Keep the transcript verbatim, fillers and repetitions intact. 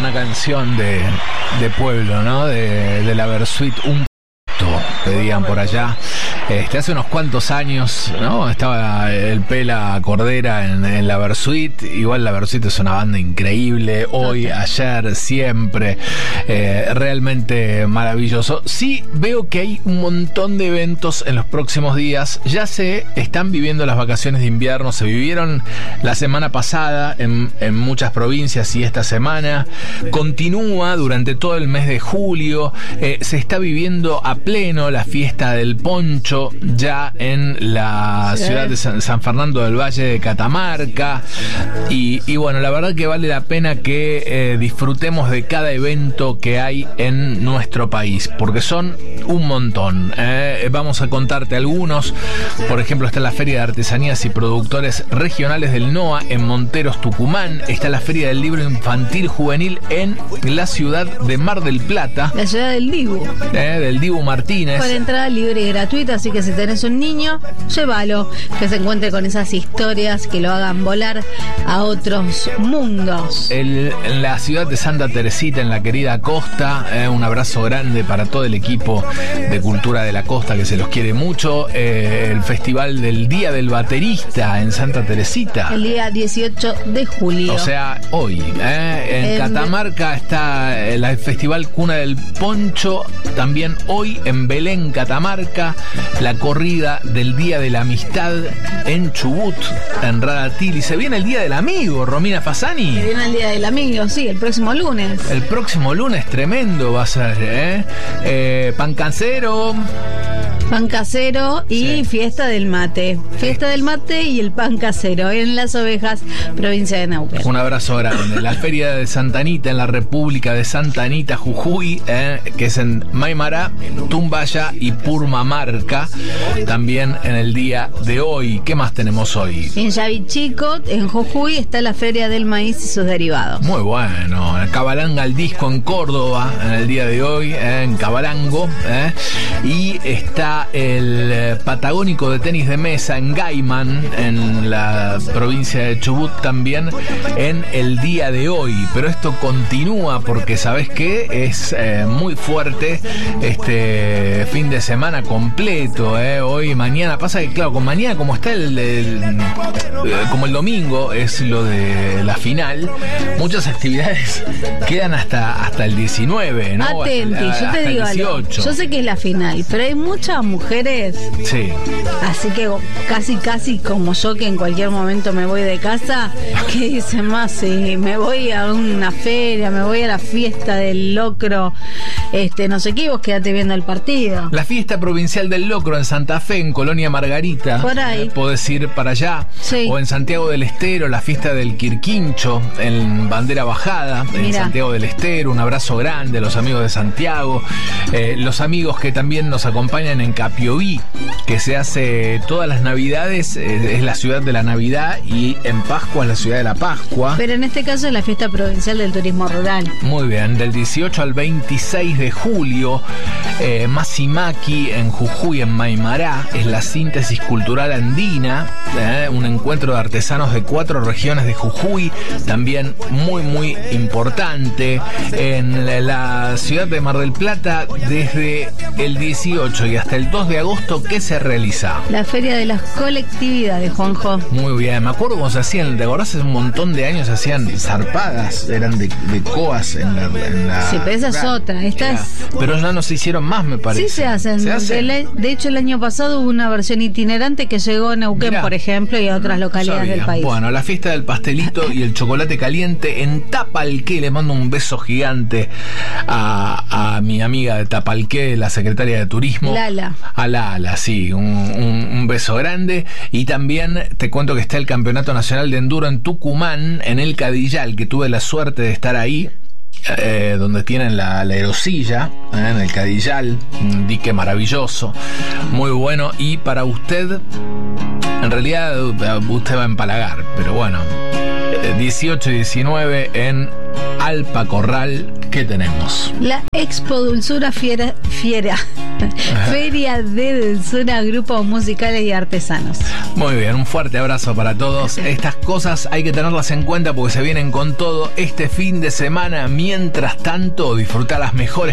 una canción de, de pueblo, ¿no? De, de la Versuit, un pedían por allá. Este, hace unos cuantos años, ¿no? Estaba el Pela Cordera en, en la Versuit. Igual la Versuit es una banda increíble. Hoy, ayer, siempre. Eh, realmente maravilloso. Sí veo que hay un montón de eventos en los próximos días. Ya se están viviendo las vacaciones de invierno. Se vivieron la semana pasada en, en muchas provincias y esta semana. Continúa durante todo el mes de julio. Eh, se está viviendo a pleno la fiesta del poncho ya en la sí. ciudad de San, San Fernando del Valle de Catamarca y, y bueno, la verdad que vale la pena que eh, disfrutemos de cada evento que hay en nuestro país, porque son un montón. Eh, vamos a contarte algunos. Por ejemplo, está la Feria de Artesanías y Productores Regionales del NOA en Monteros, Tucumán. Está la Feria del Libro Infantil Juvenil en la ciudad de Mar del Plata, la ciudad del Dibu, eh, del Dibu Martínez, con entrada libre y gratuita, así que si tenés un niño, llévalo, que se encuentre con esas historias que lo hagan volar a otros mundos. El, en la ciudad de Santa Teresita, en la querida costa, eh, un abrazo grande para todo el equipo de Cultura de la Costa, que se los quiere mucho. Eh, el Festival del Día del Baterista en Santa Teresita, el día dieciocho de julio, o sea, hoy. Eh, en el... Catamarca está el Festival Cuna del Poncho, también hoy en Belén, Catamarca. La corrida del Día de la Amistad en Chubut, en Radatil. Y se viene el Día del Amigo, Romina Fasani. Se viene el Día del Amigo, sí, el próximo lunes. El próximo lunes tremendo va a ser, ¿eh? eh pan casero. Pan casero y sí. fiesta del mate. Fiesta sí. del mate y el pan casero en Las Ovejas, provincia de Neuquén. Un abrazo grande. La Feria de Santa Anita en la República de Santa Anita, Jujuy, eh, que es en Maimará, Tumbaya y Purmamarca, también en el día de hoy. ¿Qué más tenemos hoy? En Yavichico, en Jujuy, está la Feria del Maíz y sus derivados. Muy bueno. En Cabalanga al Disco en Córdoba, en el día de hoy, eh, en Cabalango. Eh, y está el eh, Patagónico de Tenis de Mesa en Gaiman, en la provincia de Chubut, también en el día de hoy. Pero esto continúa porque, ¿sabes qué? Es eh, muy fuerte este fin de semana completo, eh. Hoy y mañana. Pasa que, claro, con mañana, como está el, el eh, como el domingo es lo de la final, muchas actividades quedan hasta, hasta el diecinueve, ¿no? Atenti, hasta, yo te digo algo. Yo sé que es la final, pero hay muchas mujeres. Sí. Así que casi, casi como yo, que en cualquier momento me voy de casa, que dicen más, si me voy a una feria, me voy a la fiesta del locro, este, no sé qué, vos quedate viendo el partido. La fiesta provincial del locro en Santa Fe, en Colonia Margarita. Por ahí. Eh, podés ir para allá. Sí. O en Santiago del Estero, la fiesta del Quirquincho, en Bandera Bajada, en Mira. Santiago del Estero. Un abrazo grande a los amigos de Santiago. Eh, los amigos que también nos acompañan en Capiobí, que se hace todas las Navidades, eh, es la ciudad de la Navidad, y en Pascua es la ciudad de la Pascua. Pero en este caso es la fiesta provincial del turismo rural. Muy bien, del dieciocho al veintiséis de julio, eh, Masimaki en Jujuy, en Maimará, es la síntesis cultural andina, eh, un encuentro de artesanos de cuatro regiones de Jujuy, también muy muy importante. En la, la ciudad de Mar del Plata, desde el dieciocho y hasta el dos de agosto, ¿qué se realiza? La Feria de las Colectividades, Juanjo. Muy bien, me acuerdo cuando se hacían, ¿te acordás? Hace un montón de años se hacían zarpadas, eran de, de coas en la, en la... Sí, pero esa es otra. Esta es... Pero ya no se hicieron más, me parece. Sí se hacen. ¿Se hacen? De, de hecho, el año pasado hubo una versión itinerante que llegó a Neuquén, Mirá, por ejemplo, y a otras localidades del país. Bueno, la fiesta del pastelito y el chocolate caliente en Tapalqué. Le mando un beso gigante a, a mi amiga de Tapalqué, la secretaria de Turismo. Lala. A Lala, sí, un, un, un beso grande. Y también te cuento que está el Campeonato Nacional de Enduro en Tucumán, en el Cadillal, que tuve la suerte de estar ahí. Eh, donde tienen la, la aerosilla, eh, en el Cadillal, un dique maravilloso, muy bueno. Y para usted, en realidad usted va a empalagar, pero bueno, eh, dieciocho y diecinueve en Alpa Corral, ¿qué tenemos? La Expo Dulzura Fiera, Fiera Feria de Zona, grupos musicales y artesanos. Muy bien, un fuerte abrazo para todos. Estas cosas hay que tenerlas en cuenta porque se vienen con todo este fin de semana. Mientras tanto, disfrutar las mejores